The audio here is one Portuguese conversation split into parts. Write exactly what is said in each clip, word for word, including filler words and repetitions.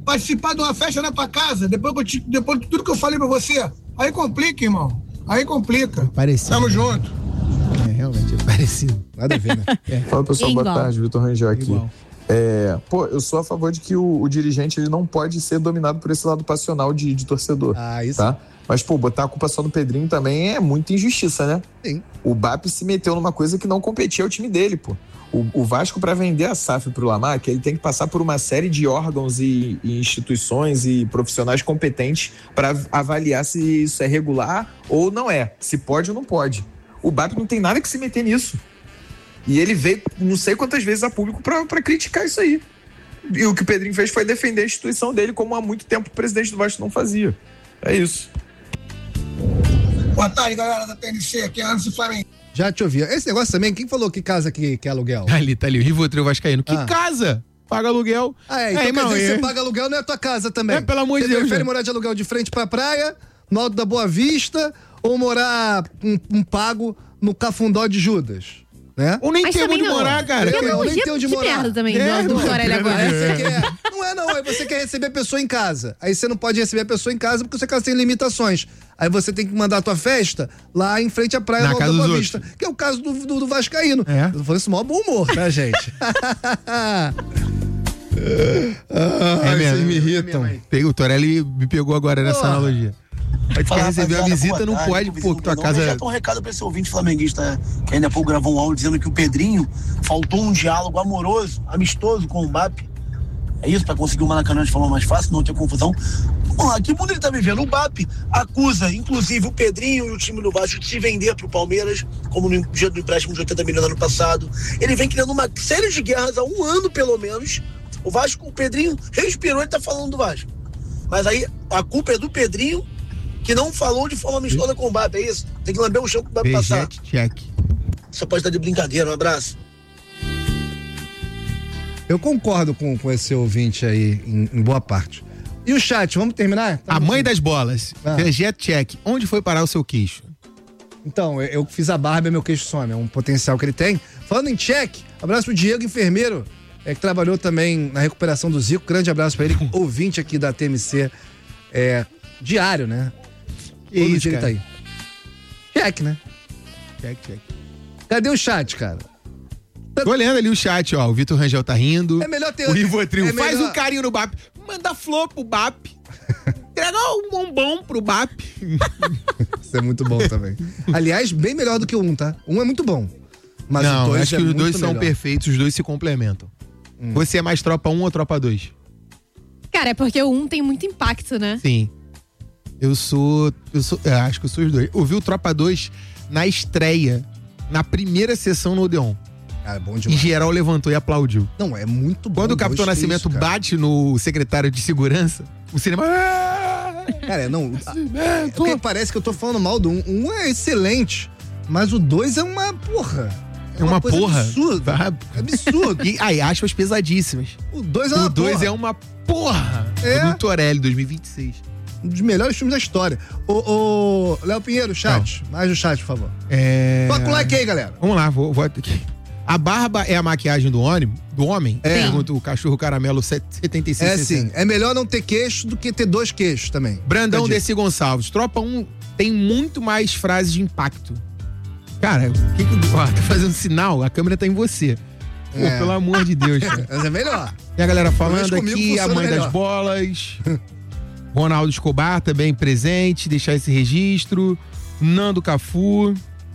participar de uma festa na tua casa, depois, que eu te, depois de tudo que eu falei pra você. Aí complica, irmão. Aí complica. Parecido. Tamo junto. É, realmente, é parecido. Nada a ver, né? É. Fala, pessoal, boa tarde, Vitor Rangel aqui. Igual. É, pô, eu sou a favor de que o, o dirigente ele não pode ser dominado por esse lado passional de, de torcedor. Ah, isso. Tá? Mas, pô, botar a culpa só no Pedrinho também é muita injustiça, né? Sim. O B A P se meteu numa coisa que não competia ao time dele, pô. O, o Vasco, para vender a S A F pro Lamarck, ele tem que passar por uma série de órgãos e, e instituições e profissionais competentes para avaliar se isso é regular ou não é, se pode ou não pode. O B A P não tem nada que se meter nisso. E ele veio não sei quantas vezes a público para criticar isso aí. E o que o Pedrinho fez foi defender a instituição dele, como há muito tempo o presidente do Vasco não fazia. É isso. Boa tarde, galera da T N C, aqui é Anderson Flamengo. Já te ouvi. Esse negócio também, quem falou que casa que, que é aluguel? Ali, tá ali, o Rivotril Vascaíno. Que Ah. casa? Paga aluguel. Ah, é, então é, quer irmão, dizer que é. você paga aluguel não é a tua casa também. É, pelo amor de Você Deus, prefere né? morar de aluguel de frente pra praia, no Alto da Boa Vista, ou morar um, um pago no Cafundó de Judas? Né? Ou nem Mas tem onde também não. morar, cara. Eu- eu nem Analogia tenho onde de morar. merda também, É, do, do não, Torelli agora. Aí você quer, não é não, aí você quer receber a pessoa em casa. Aí você não pode receber a pessoa em casa porque sua casa tem limitações. Aí você tem que mandar a tua festa lá em frente à praia Na do Alto casa da Boa dos Vista. Que é o caso do, do, do Vascaíno. É. Eu tô falando isso com o maior bom humor, tá, gente? ah, É mesmo. vocês me irritam. Pega- O Torelli me pegou agora nessa Porra. analogia. Aí tu quer receber a visita, não pode, pô, que tua casa... Já tem um recado pra esse ouvinte flamenguista que ainda há pouco gravou um áudio dizendo que o Pedrinho faltou um diálogo amoroso, amistoso com o B A P. É isso, pra conseguir o Maracanã de forma mais fácil, não ter confusão. Vamos lá, que mundo ele tá vivendo? O B A P acusa, inclusive, o Pedrinho e o time do Vasco de se vender pro Palmeiras, como no dia do empréstimo de oitenta milhões no ano passado. Ele vem criando uma série de guerras há um ano, pelo menos. O Vasco, o Pedrinho respirou e tá falando do Vasco. Mas aí a culpa é do Pedrinho, que não falou de forma amistosa com o B A P, é isso? Tem que lamber o chão que o B A P passar. Bejete, check. Você pode estar de brincadeira, um abraço. Eu concordo com, com esse ouvinte aí, em, em boa parte. E o chat, vamos terminar? A mãe das bolas. Ah. Bejete, check. Onde foi parar o seu queixo? Então, eu, eu fiz a barba e meu queixo some, é um potencial que ele tem. Falando em check, abraço pro Diego, enfermeiro, é, que trabalhou também na recuperação do Zico. Grande abraço pra ele, ouvinte aqui da T M C, é, diário, né? Que Todo isso, dia ele tá cara? aí. Check, né? Check, check. Cadê o chat, cara? Tô olhando ali o chat, ó. O Vitor Rangel tá rindo. É melhor ter... O Rivotril é faz melhor- um carinho no B A P. Manda flor pro B A P. Entrega um bombom pro B A P. Isso é muito bom também. Aliás, bem melhor do que o um, tá? Um é muito bom. Mas Não, o dois acho é que os muito dois são melhor. perfeitos, os dois se complementam. Hum. Você é mais tropa um ou tropa dois? Cara, é porque o um tem muito impacto, né? Sim. Eu sou. Eu sou. Eu acho que eu sou os dois. Eu vi o Tropa dois na estreia, na primeira sessão no Odeon. Ah, é bom E demais. geral levantou e aplaudiu. Não, é muito bom. Quando o Capitão dois, Nascimento isso, cara. bate no secretário de segurança, o cinema. Cara, não. É porque parece que eu tô falando mal do um. Um é excelente, mas o dois é uma porra. É uma coisa porra. Absurda. Tá? Absurdo. E aí, aspas pesadíssimas. O dois é uma O dois porra. é uma porra. É? Do Torelli, dois mil e vinte e seis. Um dos melhores filmes da história. Ô, ô Léo Pinheiro, chat. Mais o chat, por favor. É... Toca o like aí, galera. Vamos lá, vou, vou aqui. A barba é a maquiagem do homem? Do homem? É. Pergunta o cachorro caramelo setenta e seis. É sim. É melhor não ter queixo do que ter dois queixos também. Brandão Fica a dica. Desi Gonçalves. Tropa um tem muito mais frases de impacto. Cara, o que que... Ó, tá fazendo sinal, a câmera tá em você. Pô, É. pelo amor de Deus, cara. Mas é melhor. E a galera Pelo falando menos comigo aqui, a funciona mãe melhor. das bolas. Ronaldo Escobar também presente, deixar esse registro. Nando Cafu.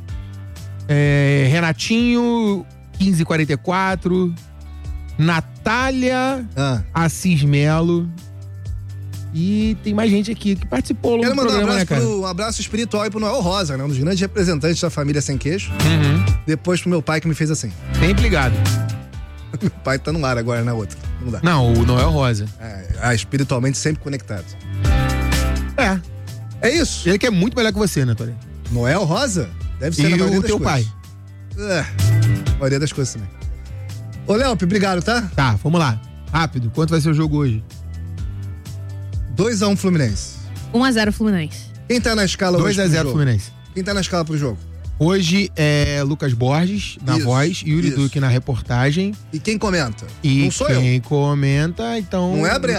É, Renatinho, quinze e quarenta e quatro. Natália Ah. Assis Melo. E tem mais gente aqui que participou ao longo Quero do mandar um programa, né, abraço, cara? pro, um abraço espiritual aí pro Noel Rosa, né? Um dos grandes representantes da família sem queixo. Uhum. Depois pro meu pai que me fez assim. Sempre ligado. Meu pai tá no ar agora na outra. Não dá. Não, o Noel Rosa. É, ah, espiritualmente sempre conectado. É. É isso. Ele que é muito melhor que você, né, Tony? Noel Rosa? Deve ser E na maioria o das teu coisas. pai. É, a maioria das coisas também. Ô, Léo, obrigado, tá? Tá, vamos lá. Rápido. Quanto vai ser o jogo hoje? dois a um Fluminense. um a zero Fluminense. Quem tá na escala hoje dois a pro zero jogo? Fluminense. Quem tá na escala pro jogo? Hoje é Lucas Borges na Isso, voz, Yuri isso. Duque na reportagem. E quem comenta? E Não sou quem eu. comenta, então. Não é a Breno.